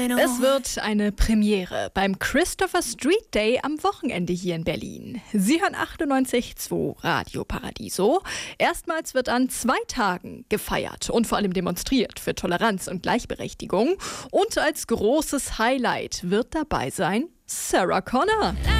Es wird eine Premiere beim Christopher Street Day am Wochenende hier in Berlin. Sie hören 98.2 Radio Paradiso. Erstmals wird an 2 Tagen gefeiert und vor allem demonstriert für Toleranz und Gleichberechtigung. Und als großes Highlight wird dabei sein Sarah Connor.